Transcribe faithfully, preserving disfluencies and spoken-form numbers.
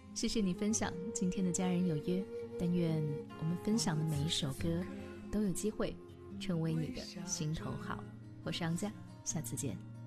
谢谢你分享今天的家人有约，但愿我们分享的每一首歌都有机会成为你的心头好。我是杨佳，下次见。